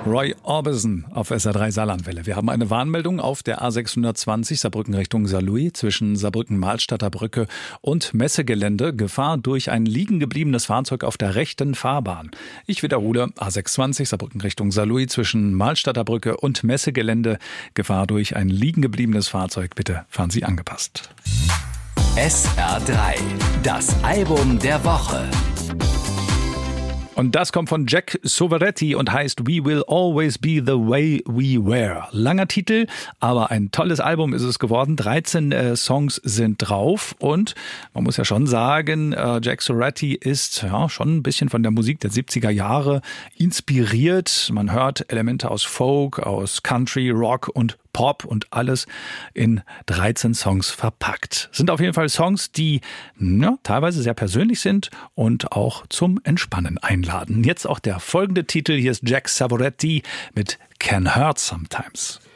Roy Orbison auf SR3 Saarlandwelle. Wir haben eine Warnmeldung auf der A620 Saarbrücken Richtung Saarlouis zwischen Saarbrücken-Mahlstadter Brücke und Messegelände. Gefahr durch ein liegen gebliebenes Fahrzeug auf der rechten Fahrbahn. Ich wiederhole, A620 Saarbrücken Richtung Saarlouis zwischen Mahlstadter Brücke und Messegelände. Gefahr durch ein liegen gebliebenes Fahrzeug. Bitte fahren Sie angepasst. SR3, das Album der Woche. Und das kommt von Jack Soveretti und heißt We Will Always Be the Way We Were. Langer Titel, aber ein tolles Album ist es geworden. 13 Songs sind drauf und man muss ja schon sagen, Jack Soveretti ist ja schon ein bisschen von der Musik der 70er Jahre inspiriert. Man hört Elemente aus Folk, aus Country, Rock und Pop und alles in 13 Songs verpackt. Sind auf jeden Fall Songs, die teilweise sehr persönlich sind und auch zum Entspannen einladen. Jetzt auch der folgende Titel. Hier ist Jack Soveretti mit Can Hurt Sometimes.